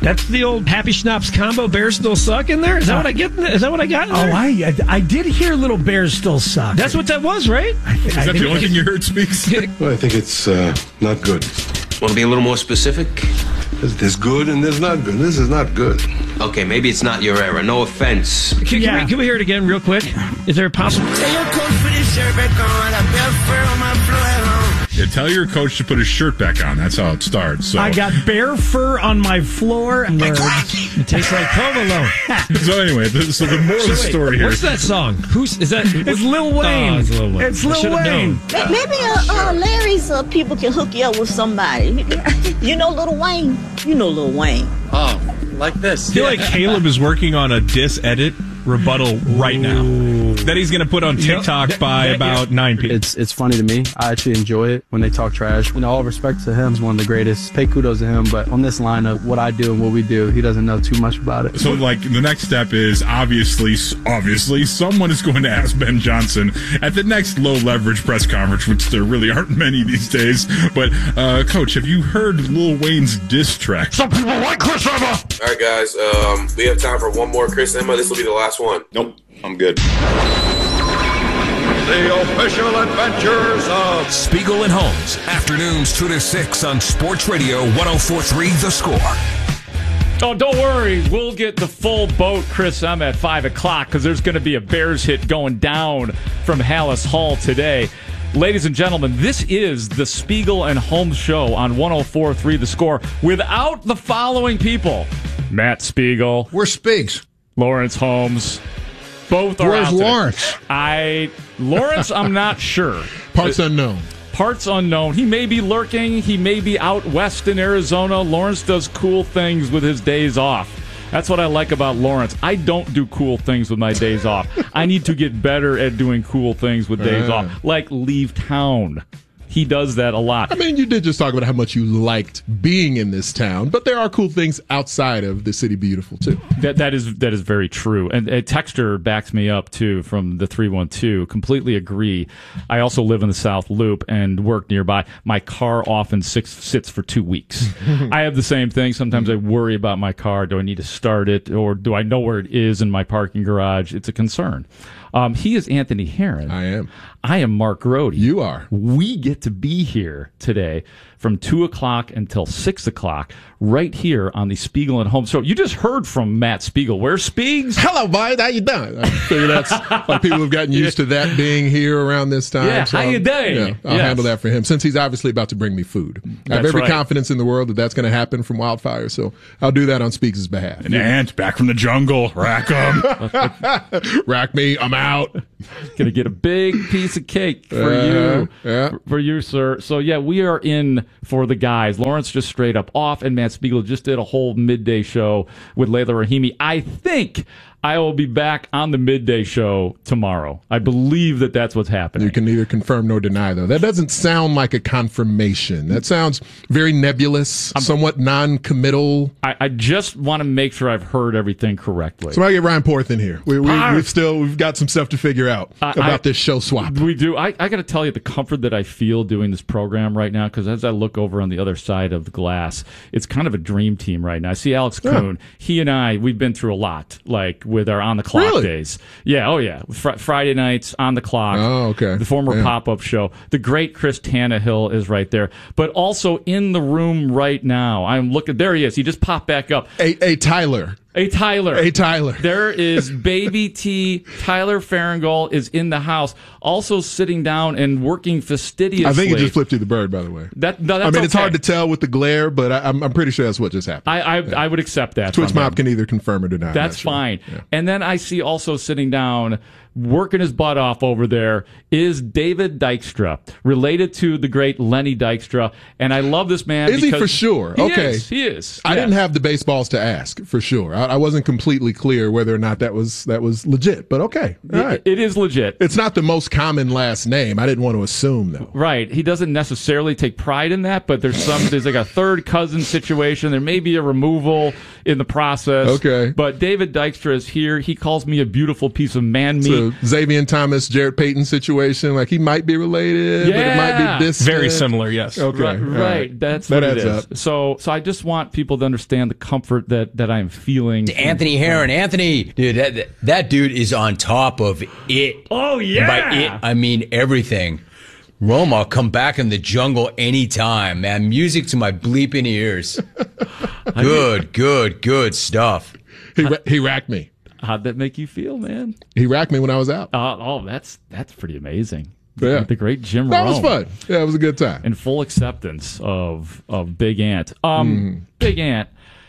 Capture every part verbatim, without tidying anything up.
That's the old Happy Schnapps combo. Bears still suck in there. Is that what I get? Is that what I got? In there? Oh, I, I I did hear little Bears still suck. That's what that was, right? I th- Is I that think the only thing you heard, Speaks? Well, I think it's uh, not good. Want to be a little more specific? There's, there's good and there's not good. This is not good. Okay, maybe it's not your era. No offense. Can, can, Yeah. we, can we hear it again real quick? Is there a possible... Tell your coach put his shirt back on. I felt fur on my floor at home. Yeah, tell your coach to put his shirt back on. That's how it starts. So. I got bear fur on my floor. And It tastes like provolone. So anyway, the, so the moral of the Wait, story here. What's that song? Who's is that? it's Lil Wayne. Oh, it's Lil Wayne. It's I Lil should've Wayne. known. Maybe uh, uh, Larry's uh, people can hook you up with somebody. You know Lil Wayne? You know Lil Wayne. Oh, like this. I feel like Caleb is working on a dis edit rebuttal right now that he's going to put on TikTok that- by that- about nine p.m. It's it's funny to me. I actually enjoy it when they talk trash. You know, all respect to him. He's one of the greatest. Pay kudos to him. But on this line of what I do and what we do, he doesn't know too much about it. So, like, the next step is obviously, obviously, someone is going to ask Ben Johnson at the next low-leverage press conference, which there really aren't many these days. But, uh, Coach, have you heard Lil Wayne's diss track? Some people like Chris Emma. All right, guys. Um, we have time for one more Chris Emma. This will be the last one. Nope, I'm good. The official adventures of Spiegel and Holmes, afternoons two to six on Sports Radio one oh four point three The Score. Oh, don't worry. We'll get the full boat, Chris Emma, at five o'clock because there's going to be a Bears hit going down from Hallis Hall today. Ladies and gentlemen, this is the Spiegel and Holmes Show on one oh four point three The Score without the following people. Matt Spiegel. Where's Spigs? Lawrence Holmes. Both are Where's out today. Lawrence? I Lawrence, I'm not sure. Parts unknown. Parts unknown. He may be lurking. He may be out west in Arizona. Lawrence does cool things with his days off. That's what I like about Lawrence. I don't do cool things with my days off. I need to get better at doing cool things with days Uh. off, like leave town. He does that a lot. I mean, you did just talk about how much you liked being in this town, but there are cool things outside of the city beautiful, too. That that is that is very true. And a texter backs me up, too, from the three one two. Completely agree. I also live in the South Loop and work nearby. My car often sits, sits for two weeks. I have the same thing. Sometimes I worry about my car. Do I need to start it, or do I know where it is in my parking garage? It's a concern. Um, he is Anthony Herron. I am. I am Mark Grody. You are. We get to be here today from two o'clock until six o'clock right here on the Spiegel and Holmes Show. You just heard from Matt Spiegel. Where's Spiegs? Hello, bud. How you doing? I figure that's like people have gotten used to that being here around this time. Yeah, so how you I'll- doing? Yeah, I'll Yes. handle that for him since he's obviously about to bring me food. I have That's every right. confidence in the world that that's going to happen from wildfire, so I'll do that on Speaks' behalf. An ant back from the jungle. Rack 'em. Rack me. I'm out. Gonna get a big piece of cake for Uh, you, yeah. for, for you, sir. So yeah, we are in for the guys. Lawrence just straight up off, and Matt Spiegel just did a whole midday show with Layla Rahimi. I think I will be back on the midday show tomorrow. I believe that that's what's happening. You can neither confirm nor deny, though. That doesn't sound like a confirmation. That sounds very nebulous, somewhat non-committal. I, I just want to make sure I've heard everything correctly. So I get Ryan Porth in here. We, we, Ah. we've still we've got some stuff to figure out I- about I- this show swap. We do. I, I got to tell you the comfort that I feel doing this program right now, because as I look over on the other side of the glass, it's kind of a dream team right now. I see Alex Kuhn. He and I, we've been through a lot, like with our on the clock Really? days. Yeah, oh yeah. Fr- Friday nights on the clock. Oh, okay. The former Yeah. pop-up show. The great Chris Tannehill is right there, but also in the room right now. I'm looking. There he is. He just popped back up. A, a Tyler. A Tyler. A Tyler. There is Baby T. Tyler Farringall is in the house, also sitting down and working fastidiously. I think it just flipped you the bird, by the way. That, no, that's I mean, it's okay. hard to tell with the glare, but I, I'm, I'm pretty sure that's what just happened. I I, I would accept that. Twitch from Mob him. can either confirm or deny. That's that, sure. fine. Yeah. And then I see also sitting down, working his butt off over there, is David Dykstra, related to the great Lenny Dykstra. And I love this man. Is he because for sure? He Okay. is. He is. I Yes. didn't have the baseballs to ask for sure. I, I wasn't completely clear whether or not that was that was legit, but okay. All It- right. it is legit. It's not the most common last name. I didn't want to assume though. Right. He doesn't necessarily take pride in that, but there's some there's like a third cousin situation. There may be a removal in the process. Okay. But David Dykstra is here. He calls me a beautiful piece of man meat. the Xavier Thomas, Jared Payton situation? Like he might be related, yeah. but it might be distant. Very similar, yes. Okay, right. right. right. That's that what adds it is. up. So, so I just want people to understand the comfort that that I'm feeling. Anthony Herron, Anthony, dude, that that dude is on top of it. Oh yeah. By it, I mean everything. Roma, come back in the jungle anytime, man. Music to my bleeping ears. Good, good, good stuff. He he racked me. How'd that make you feel, man? He racked me when I was out. Uh, oh, that's that's pretty amazing. Yeah. The great Jim That Rome. was fun. Yeah, it was a good time. In full acceptance of of Big Ant. Um, Mm. Big Ant.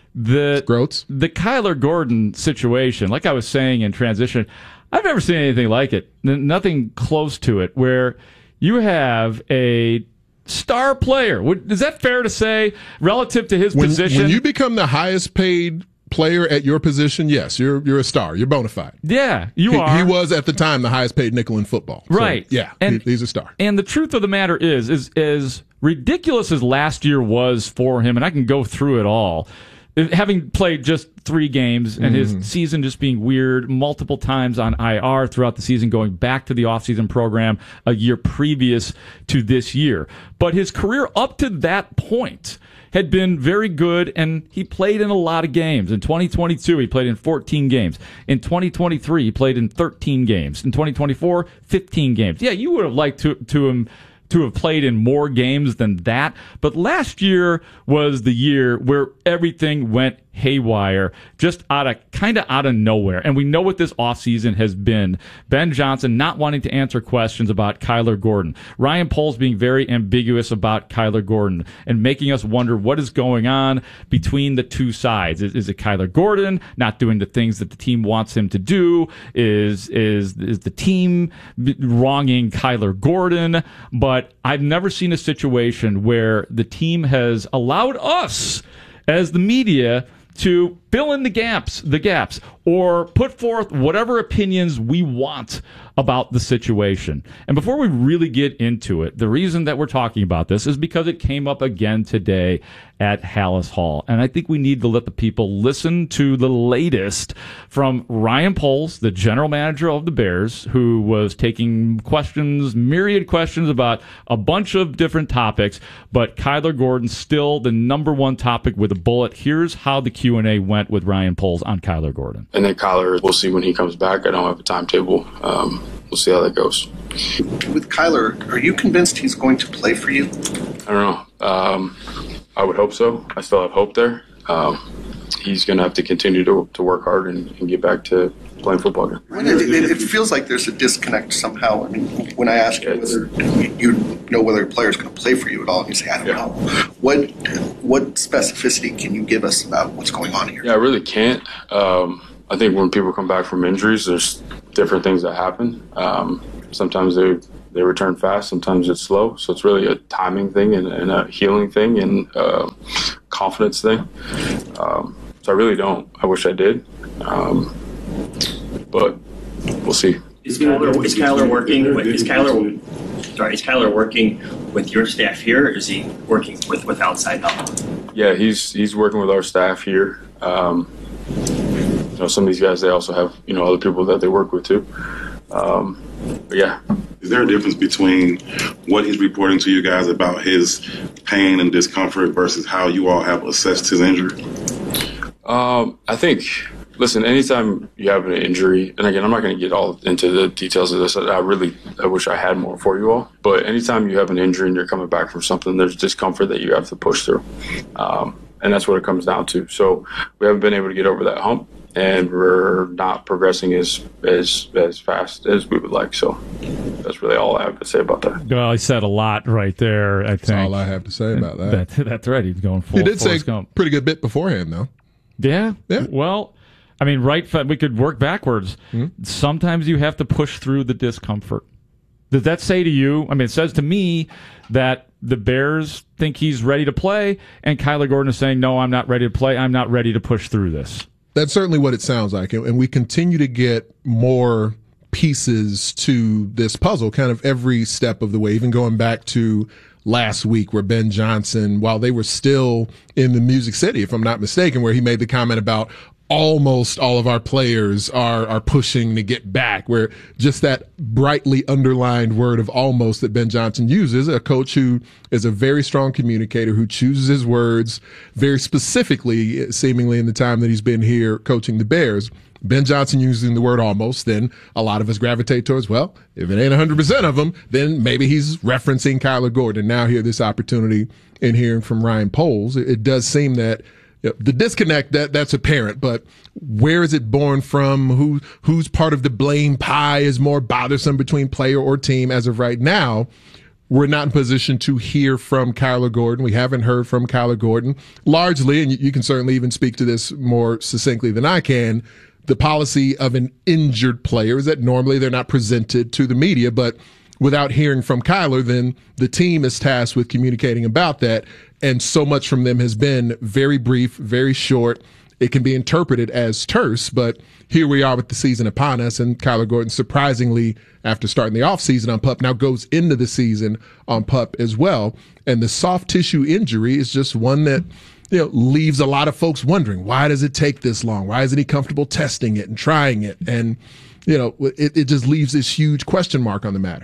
The Groats? the Kyler Gordon situation, like I was saying in transition, I've never seen anything like it. N- nothing close to it. Where you have a star player. Would, is that fair to say relative to his When, position? when you become the highest paid player at your position, yes, you're you're a star. You're bona fide. yeah, you he, are. He was at the time the highest paid nickel in football. So, Right. yeah, And- he, he's a star. And the truth of the matter is, is as ridiculous as last year was for him, and I can go through it all, having played just three games and Mm-hmm. his season just being weird multiple times on I R throughout the season, going back to the offseason program a year previous to this year. But his career up to that point had been very good, and he played in a lot of games. In twenty twenty-two, he played in fourteen games. In twenty twenty-three, he played in thirteen games. In twenty twenty-four, fifteen games. Yeah, you would have liked to to him to have played in more games than that. But last year was the year where everything went haywire, just out of kind of out of nowhere. And we know what this offseason has been. Ben Johnson not wanting to answer questions about Kyler Gordon. Ryan Poles being very ambiguous about Kyler Gordon and making us wonder what is going on between the two sides. Is, is it Kyler Gordon not doing the things that the team wants him to do? Is is is the team wronging Kyler Gordon? But I've never seen a situation where the team has allowed us as the media to fill in the gaps, the gaps, or put forth whatever opinions we want about the situation. And before we really get into it, the reason that we're talking about this is because it came up again today at Halas Hall. And I think we need to let the people listen to the latest from Ryan Poles, the general manager of the Bears, who was taking questions, myriad questions about a bunch of different topics, but Kyler Gordon still the number one topic with a bullet. Here's how the Q and A went with Ryan Poles on Kyler Gordon. And then Kyler, we'll see when he comes back. I don't have a timetable. Um, we'll see how that goes. With Kyler, are you convinced he's going to play for you? I don't know. Um, I would hope so. I still have hope there. Um, he's going to have to continue to, to work hard and, and get back to playing football again. It, it, it feels like there's a disconnect somehow. I mean, when I ask you whether you know whether a player's going to play for you at all, and you say, I don't Yeah. know. What what specificity can you give us about what's going on here? Yeah, I really can't. Um, I think when people come back from injuries, there's different things that happen. Um, sometimes they they return fast, sometimes it's slow. So it's really a timing thing and, and a healing thing and uh, confidence thing. Um, so I really don't. I wish I did. Um, but we'll see. Is Kyler, is Kyler working with is Kyler sorry, is Kyler working with your staff here, or is he working with, with outside help? Yeah, he's he's working with our staff here. Um, you know, some of these guys, they also have, you know, other people that they work with too. Um, but yeah. Is there a difference between what he's reporting to you guys about his pain and discomfort versus how you all have assessed his injury? Um, I think, listen, anytime you have an injury, and again, I'm not going to get all into the details of this. I really, I wish I had more for you all. But anytime you have an injury and you're coming back from something, there's discomfort that you have to push through. Um, and that's what it comes down to. So we haven't been able to get over that hump, and we're not progressing as as as fast as we would like. So that's really all I have to say about that. Well, he said a lot right there, I think. That's all I have to say about that. that that's right. He's going full. He did say Forrest Gump. pretty good bit beforehand, though. Yeah. Yeah. Well, I mean, right. We could work backwards. Mm-hmm. Sometimes you have to push through the discomfort. Does that say to you? I mean, it says to me that the Bears think he's ready to play, and Kyler Gordon is saying, no, I'm not ready to play. I'm not ready to push through this. That's certainly what it sounds like. And we continue to get more pieces to this puzzle kind of every step of the way, even going back to last week where Ben Johnson, while they were still in the Music City, if I'm not mistaken, where he made the comment about almost all of our players are are pushing to get back, where just that brightly underlined word of almost that Ben Johnson uses, a coach who is a very strong communicator, who chooses his words very specifically, seemingly in the time that he's been here coaching the Bears. Ben Johnson using the word almost, then a lot of us gravitate towards, well, if it ain't one hundred percent of them, then maybe he's referencing Kyler Gordon. And now here, this opportunity in hearing from Ryan Poles, it, it does seem that Yep. The disconnect, that that's apparent, but where is it born from? Who whose part of the blame pie is more bothersome between player or team? As of right now, we're not in position to hear from Kyler Gordon. We haven't heard from Kyler Gordon. Largely, and you, you can certainly even speak to this more succinctly than I can, the policy of an injured player is that normally they're not presented to the media, but without hearing from Kyler, then the team is tasked with communicating about that. And so much from them has been very brief, very short. It can be interpreted as terse, but here we are with the season upon us, and Kyler Gordon, surprisingly, after starting the offseason on PUP, now goes into the season on PUP as well. And the soft tissue injury is just one that, you know, leaves a lot of folks wondering, why does it take this long? Why isn't he comfortable testing it and trying it? And, you know, it, it just leaves this huge question mark on the matter.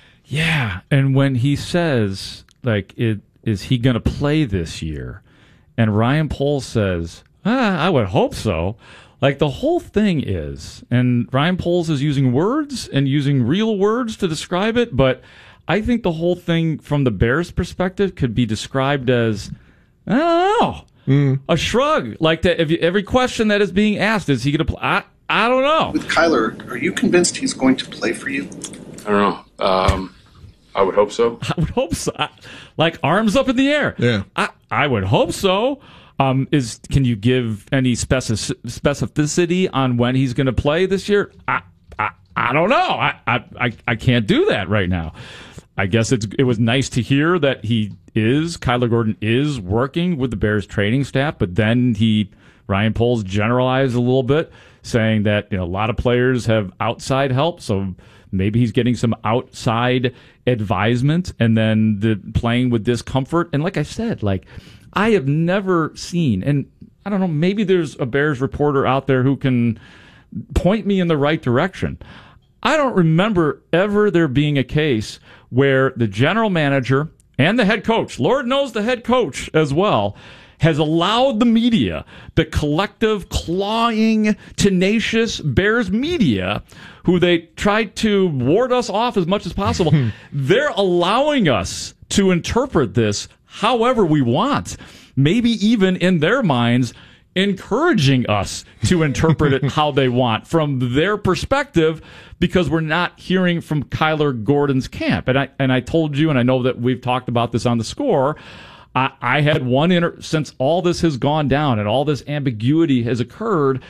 Yeah, and when he says, like, it, is he going to play this year? And Ryan Poles says, ah, I would hope so. Like, the whole thing is, and Ryan Poles is using words and using real words to describe it, but I think the whole thing from the Bears' perspective could be described as, I don't know, mm. a shrug. Like, that, if you, every question that is being asked, is he going to play? I, I don't know. With Kyler, are you convinced he's going to play for you? I don't know. Um, I would hope so. I would hope so. I, like, arms up in the air. Yeah. I, I would hope so. Um, is can you give any specific, specificity on when he's going to play this year? I, I I don't know. I, I I can't do that right now. I guess it's it was nice to hear that he is Kyler Gordon is working with the Bears training staff, but then he Ryan Poles generalized a little bit, saying that, you know, a lot of players have outside help, so maybe he's getting some outside advisement, and then the playing with discomfort. And like I said, like, I have never seen, and I don't know, maybe there's a Bears reporter out there who can point me in the right direction. I don't remember ever there being a case where the general manager and the head coach, Lord knows the head coach as well, has allowed the media, the collective, clawing, tenacious Bears media, who they tried to ward us off as much as possible, they're allowing us to interpret this however we want. Maybe even in their minds, encouraging us to interpret it how they want from their perspective, because we're not hearing from Kyler Gordon's camp. And I and I told you, and I know that we've talked about this on The Score, I, I had one inter- since all this has gone down and all this ambiguity has occurred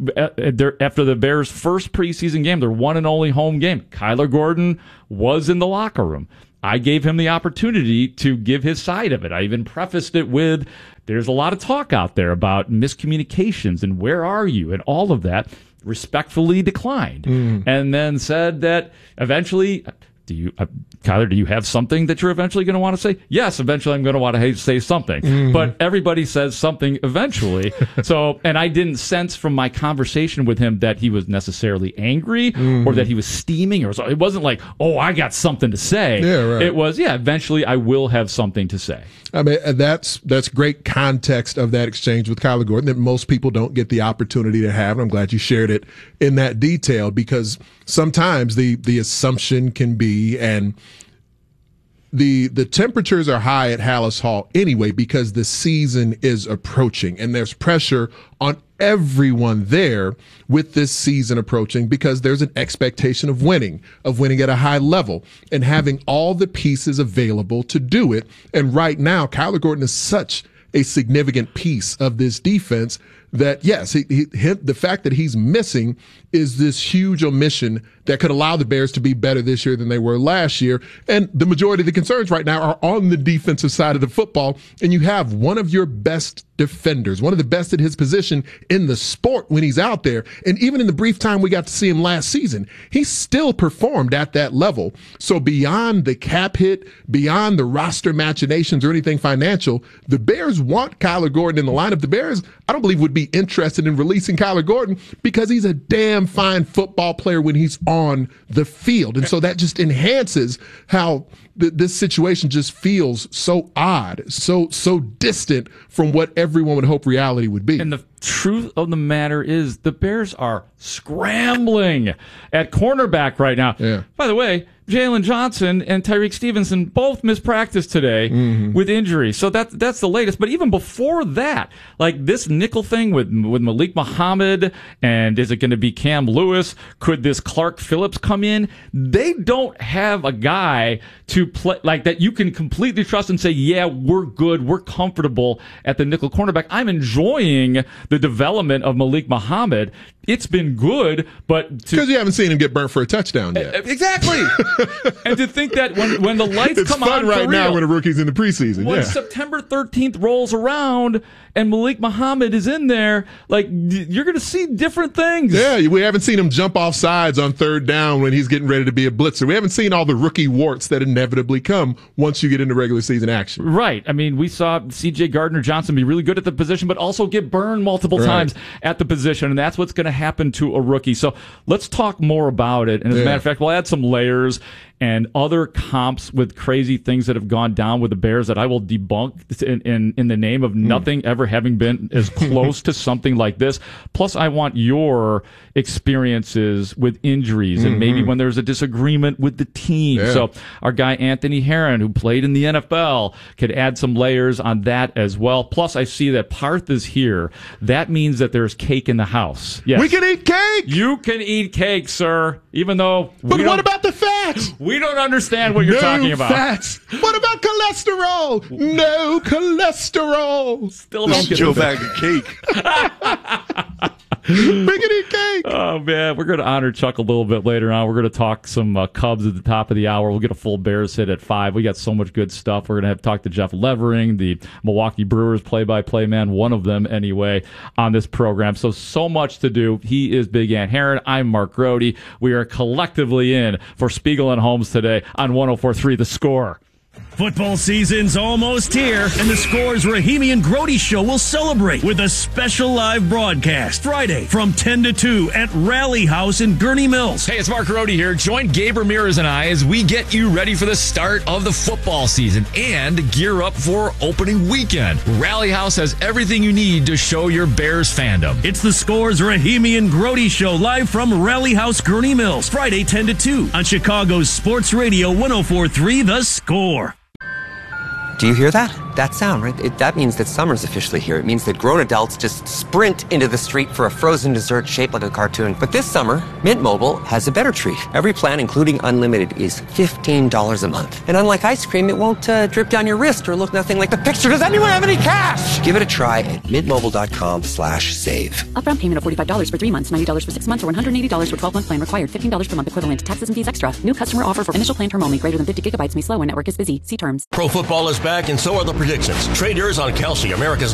after the Bears' first preseason game, their one and only home game, Kyler Gordon was in the locker room. I gave him the opportunity to give his side of it. I even prefaced it with, there's a lot of talk out there about miscommunications and where are you and all of that. Respectfully declined. Mm. And then said that eventually, do you, uh, Kyler, do you have something that you're eventually going to want to say? Yes, eventually I'm going to want to say something. Mm. But everybody says something eventually. So, and I didn't sense from my conversation with him that he was necessarily angry mm. or that he was steaming, or so. It wasn't like, oh, I got something to say. Yeah, right. It was, yeah, eventually I will have something to say. I mean, that's that's great context of that exchange with Kyler Gordon that most people don't get the opportunity to have. And I'm glad you shared it in that detail, because sometimes the the assumption can be, and the the temperatures are high at Halas Hall anyway because the season is approaching, and there's pressure on everyone there with this season approaching, because there's an expectation of winning, of winning at a high level and having all the pieces available to do it. And right now, Kyler Gordon is such a significant piece of this defense that, yes, he, he, the fact that he's missing is this huge omission that could allow the Bears to be better this year than they were last year. And the majority of the concerns right now are on the defensive side of the football. And you have one of your best defenders, one of the best at his position in the sport when he's out there. And even in the brief time we got to see him last season, he still performed at that level. So beyond the cap hit, beyond the roster machinations or anything financial, the Bears want Kyler Gordon in the lineup. The Bears, I don't believe, would be be interested in releasing Kyler Gordon because he's a damn fine football player when he's on the field. And so that just enhances how th- this situation just feels so odd, so so distant from what everyone would hope reality would be. And the truth of the matter is the Bears are scrambling at cornerback right now. Yeah. By the way, Jalen Johnson and Tyreek Stevenson both missed practice today mm-hmm. with injury. So that, that's the latest. But even before that, like this nickel thing with with Malik Muhammad, and is it going to be Cam Lewis? Could this Clark Phillips come in? They don't have a guy to play like that you can completely trust and say, yeah, we're good, we're comfortable at the nickel cornerback. I'm enjoying the development of Malik Muhammad. It's been good, but because you haven't seen him get burnt for a touchdown yet. Exactly. And to think that when when the lights it's come fun on right for now real, when a rookie's in the preseason. when Yeah. September thirteenth rolls around and Malik Muhammad is in there, like you're going to see different things. Yeah, we haven't seen him jump off sides on third down when he's getting ready to be a blitzer. We haven't seen all the rookie warts that inevitably come once you get into regular season action. Right. I mean, we saw C J Gardner-Johnson be really good at the position, but also get burned multiple Right. times at the position, and that's what's going to happen to a rookie. So let's talk more about it. And as Yeah. a matter of fact, we'll add some layers and other comps with crazy things that have gone down with the Bears that I will debunk in, in, in the name of nothing mm. ever having been as close to something like this. Plus, I want your experiences with injuries mm-hmm. and maybe when there's a disagreement with the team. Yeah. So our guy Anthony Herron, who played in the N F L, could add some layers on that as well. Plus, I see that Parth is here. That means that there's cake in the house. Yes. We can eat cake! You can eat cake, sir, even though... But we what don't- about the fat? We don't understand what you're no talking about. Fat. What about cholesterol? No cholesterol. Still don't get Joe the- bag of cake. Biggity cake. Oh, man. We're going to honor Chuck a little bit later on. We're going to talk some uh, Cubs at the top of the hour. We'll get a full Bears hit at five. We got so much good stuff. We're going to have to talk to Jeff Levering, the Milwaukee Brewers play-by-play man, one of them anyway, on this program. So, so much to do. He is Big Ant Herron. I'm Mark Grody. We are collectively in for Spiegel and Holmes today on one oh four point three The Score. Football season's almost here, and the Score's Rahimi and Grody Show will celebrate with a special live broadcast Friday from ten to two at Rally House in Gurney Mills. Hey, it's Mark Grody here. Join Gabe Ramirez and I as we get you ready for the start of the football season and gear up for opening weekend. Rally House has everything you need to show your Bears fandom. It's the Score's Rahimi and Grody Show live from Rally House, Gurney Mills, Friday ten to two on Chicago's Sports Radio one oh four point three The Score. Do you hear that? That sound, right? It, that means that summer's officially here. It means that grown adults just sprint into the street for a frozen dessert shaped like a cartoon. But this summer, Mint Mobile has a better treat. Every plan, including unlimited, is fifteen dollars a month. And unlike ice cream, it won't uh, drip down your wrist or look nothing like the picture. Does anyone have any cash? Give it a try at mintmobile.com slash save. Upfront payment of forty-five dollars for three months, ninety dollars for six months, or one hundred eighty dollars for twelve-month plan required. fifteen dollars per month equivalent. Taxes and fees extra. New customer offer for initial plan term only. Greater than fifty gigabytes may slow when network is busy. See terms. Pro football is back, and so are the predictions. Trade yours on Kelsey, America's